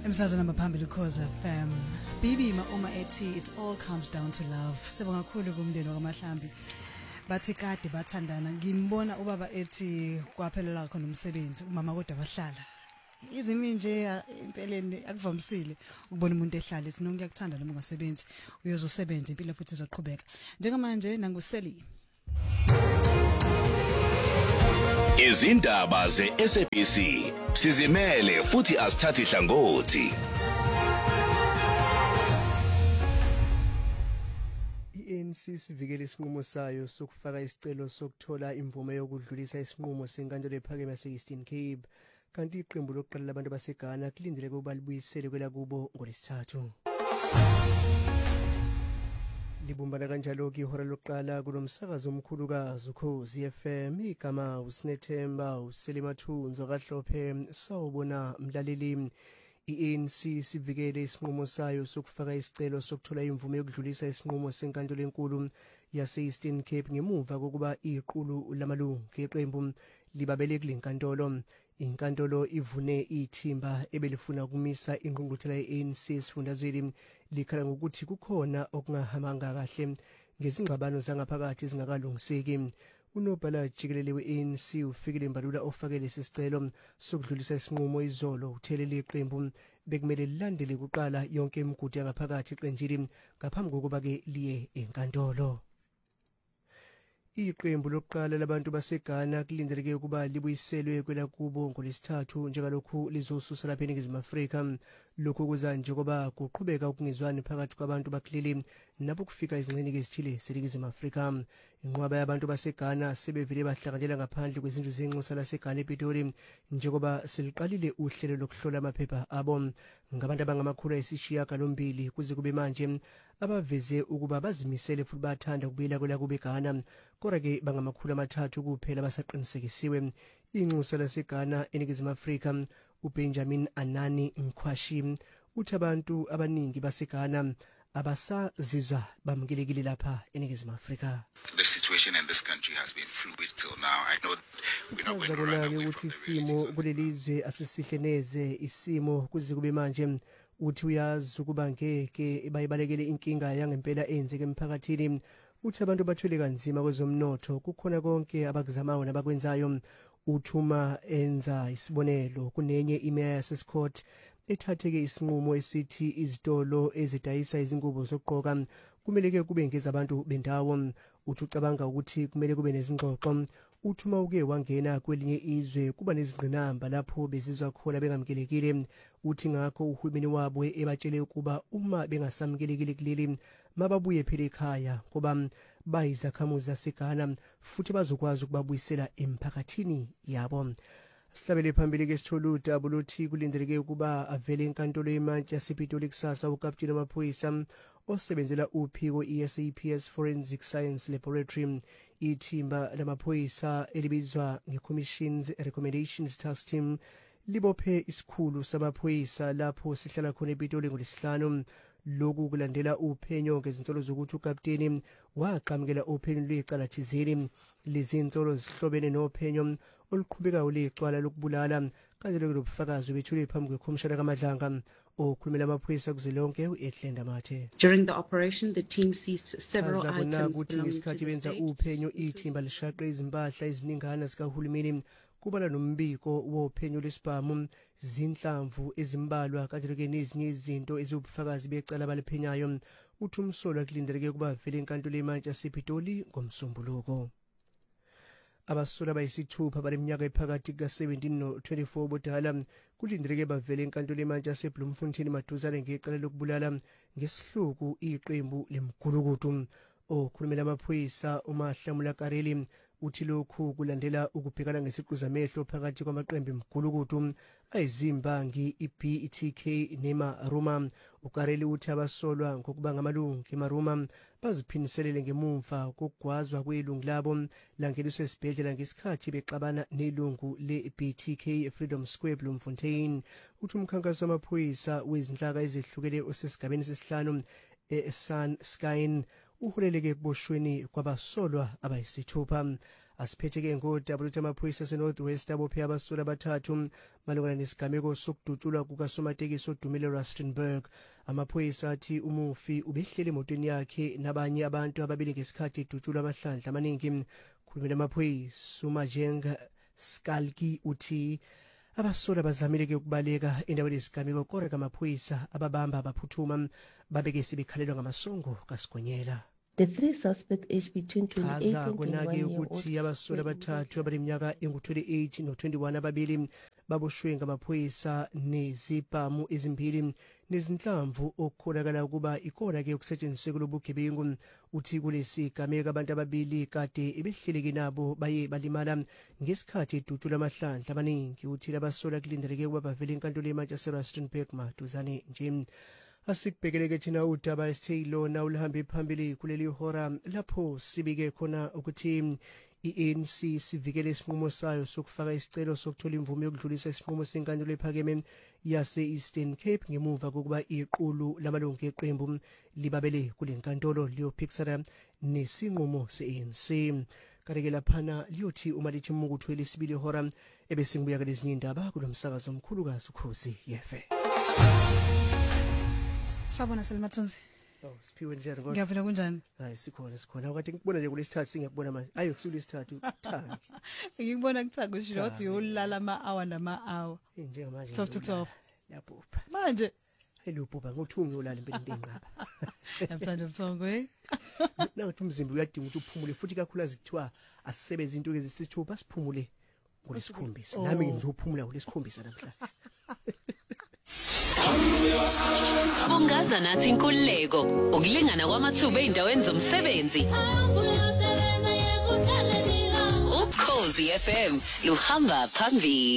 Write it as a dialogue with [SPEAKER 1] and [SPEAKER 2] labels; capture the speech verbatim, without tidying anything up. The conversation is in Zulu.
[SPEAKER 1] Emsazweni amaphambili Khoza F M. Bibi ma uma ethi it all comes down to love. Sibonga kakhulu kumndeni wakaMahlambi. Bathi kade bathandana. Ngimbona ubaba ethi kwaphelela khona umsebenzi umama kodwa bahlala. Izimi nje impeleni akuvamisile ukubona umuntu ehlala ethi nongiyakuthanda noma ungasebenzi uyozosebenza impilo futhi izoqhubeka. Njengamanje nanguseli.
[SPEAKER 2] Izindaba ze-S A B C sizimele futhi asithathi hlangothi.
[SPEAKER 3] I-A N C sivikele isinqumo sayo sokufaka isicelo sokuthola imvume yokudlulisa isinqumo senkantolo ephakeme yase-Eastern Cape, kanti iqembu lokuqala labantu baseGhana kulindele ukuba libuyisele kwelakubo ngolesithathu. Libumbana kanjalo-ke ihora lokuqala kulomsakazo omkhulukazi uKhozi F M, igama uSinethemba uSelimathunzo kaHlophe sawubona mlaleli. I-A N C sivikele isinqumo sayo sokufaka isicelo sokuthola imvume yokudlulisa isinqumo senkantolo enkulu yase-Eastern Cape ngemuva kokuba iqulu lamalungu eqembu libabele kule nkantolo. Inkantolo ivune ithimba ebelifuna ukumisa ingqungquthela ye-A N C esifundazweni likhala ngokuthi kukhona okungahambanga kahle ngezingxabano zangaphakathi ezingakalungiseki. Unobhala jikelele we-A N C uFikile Mbalula ofakele isicelo sokudlulisa isinqumo izolo uthelele iqembu bekumele lilandele kuqala yonke imigudu yangaphakathi eqenjini ngaphambi kokuba ke liye enkantolo. Iqembu lokuqala labantu baseGhana kulindeleke ukuba libuyiselwe kwelakubo ngolesithathu njengalokhu lizosusa lapha eNingizimu Afrika. Lokhu kuza njengoba kuqhubeka ukungezwani phakathi kwabantu bakuleli nabo kufika izingxenye ezithile seNingizimu Afrika. Inqwaba yabantu baseGhana sebevele bahlanganyela ngaphandle kwezindlu zenxusa laseGhana ePitori njengoba seliqalile uhlelo lokuhlola amaphepha abo. Ngabantu abangamakhulu ayisishiyagalombili kuze kube manje abaveze ukuba bazimisele futhi bathanda ukubuyela kwelakubo eGhana, kodwa ke bangamakhulu amathathu kuphela basaqinisekisiwe. Inxusa laseGhana eNingizimu Afrika uBenjamin Anani Mkhwashi uthi abantu abaningi baseGhana abasazizwa bamkelekile lapha eNingizimu Afrika.
[SPEAKER 4] The situation in this country has been fluid till now. I know we're not going to run away from the
[SPEAKER 3] realities. Kulelizwe asisihle neze isimo kuze kube manje uthi uyazi ukuba ngeke bayibalekele inkinga yangempela enzeke emphakathini. Uthi abantu bathwele kanzima kwezomnotho kukhona konke abakuzamayo nabakwenzayo. Uthuma enza isibonelo kunenye imeya yaseScott ethatheke isinqumo esithi izitolo ezidayisa izingubo zokugqoka kumele ke kube ngezabantu bendawo. Uthi ucabanga ukuthi kumele kube nezingxoxo. Uthuma uke wangena kwelinye izwe kuba nezingqinamba lapho bezizwa khona bengamkelekile. Uthi ngakho uhulumeni wabo ebatshele ukuba uma bengasamkelekile kuleli mababuye phela ekhaya ngoba bayizakhamuzi zaseGhana futhi bazokwazi ukubabuyisela emphakathini yabo. Sihlabele phambili ke sitholuda abuluthi kulindeleke ukuba avele enkantolo yemantshi yasePitoli kusasa ukapteni wamaphoyisa osebenzela uphiko I-S A P S Forensic Science Laboratory. Ithimba lamaphoyisa elibizwa ngeCommission's Recommendations Task Team libophe isikhulu samaphoyisa lapho sihlala khona ePitoli ngolesihlanu. Lokhu kulandela uphenyo ngezinsolo zokuthi ukapteni waqhamukela uphenyo lwecala thizeni. Lezi insolo zihlobene nophenyo oluqhubekayo lecala lokubulala kanye lokubufakazi bethule phambi kwekhomishana kaMadlanga okhulumela amaphoyisa kuzilonke uEdlenda Mathe.
[SPEAKER 5] During the operation, the team seized several items
[SPEAKER 3] belonging to the state. Uphenyo ithimba lishaqe izimpahla eziningana zikahulumeni kubala nombiko wophenyo lesibhamu, zinhlamvu ezimbalwa kanti ke nezinye izinto ezobufakazi becala baliphenyayo. Uthi umsolo kulindeleke ukuba vele enkantolo yemantshi yasePitoli ngomsombuluko. Abasola bayisithupha baleminyaka ephakathi ka-seventeen no twenty-four bodala kulindeleke bavele enkantolo yemantshi yaseBloemfontein maduzane ngecala lokubulala ngesihluku iqembu lemgulukudu. Okhulumela amaphoyisa uMahlamula Kareli uthi lokhu kulandela ukubhekana ngesiqu zamehlo phakathi kwamaqembu emgulukudu ayizimbangi iB T K neMaruma. uKareli uthi abasolwa ngokuba ngamalungu eMaruma baziphiniselele ngemumva kokugwazwa kwelungu labo langeliswe esibhedlela ngesikhathi bexabana nelungu leB T K Freedom Square Bloemfontein. Uthi umkhankaso wamaphoyisa wezinhlaka ezehlukene osesigabeni sesihlanu eSun Skyn uhuleleke kuboshweni kwabasolwa abayisithupha. asiphethe ke ngodaba ukuthi amaphoyisa aseNorth West abophe abasula abathathu malungana nesigameko sokudutshulwa kukasomatekisi odumile Rustenburg. Amaphoyisa athi umufi ubehlele emotweni yakhe nabanye abantu ababili ngesikhathi edutshulwa amahlandla amaningi. Khulumela amaphoyisa uMajenga Skalki uthi abasola bazamile ke ukubaleka endaweni yesigameko kodwa amaphoyisa ababamba abaphuthuma babeke sibikhalelwa ngamasongo kaSigonyela.
[SPEAKER 6] The three suspects aged between twenty-eight
[SPEAKER 3] Aza
[SPEAKER 6] and
[SPEAKER 3] konake
[SPEAKER 6] twenty-one year
[SPEAKER 3] ukuthi abasola abathathu abaleminyaka engu twenty-eight no twenty-one ababili baboshwe ngamaphoyisa nezibhamu ezimbili nezinhlamvu okukholakala ukuba ikona ke ukusetshenziswa kolobugebengu. Uthi kulesi gameka abantu ababili kade ebehleleke nabo baye balimala ngesikhathi edutshula amahlandla amaningi. Uthi labasola kulindeleke ukuba bavele enkantolo eManchester Rustenburg maduzane nje. Asikubhekeleke thina udaba esithelo na ulihambe phambili kuleli hora lapho sibike khona ukuthi i-A N C sivikele isinqumo sayo sokufaka isicelo sokuthola imvume yokudlulisa isinqumo senkantolo ephakeme yase Eastern Cape ngemuva kokuba iqulu lamalungu eqembu libabele kule nkantolo liyophikisana nesinqumo se-A N C. Kanti laphana liyothi uma lithi mukuthu elesibili hora ebese ngibuya kulezinye indaba kulomsakazo omkhulukazi Ukhozi F M.
[SPEAKER 1] Sabona Selimathunzi.
[SPEAKER 3] Oh, siphiwe njani kodwa?
[SPEAKER 1] Ngiyaphila kunjani?
[SPEAKER 3] Hayi sikhona sikhona. Akade ngikubona nje kulesithathu singiyakubona manje. Ayo kusulesithathu thangi.
[SPEAKER 1] Ngikubona kuthaka usho ukuthi uyolala ama hour nama hour.
[SPEAKER 3] Njengamanje.
[SPEAKER 1] twelve to twelve.
[SPEAKER 3] Lapupha.
[SPEAKER 1] Manje
[SPEAKER 3] Hello baba ngothungi uyolala impela into enqaba.
[SPEAKER 1] yamthanda umthongo eh.
[SPEAKER 3] Nakuthi umzimba uyadinga ukuthi uphumule futhi kakhulukazi kuthiwa asisebenze into ezisithupha siphumule kulesikhombisa. Nami ngizophumula kulesikhombisa namhla.
[SPEAKER 7] Bungaza nathi inkululeko ukulingana kwamathuba eindaweni zomsebenzi. Ukhozi F M luhamba phambili.